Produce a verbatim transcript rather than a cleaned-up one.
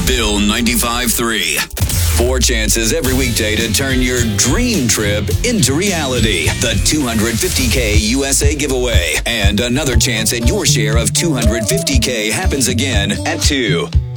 Bill ninety-five three. Four chances every weekday to turn your dream trip into reality. The two hundred fifty K U S A giveaway. And another chance at your share of two hundred fifty K happens again at two.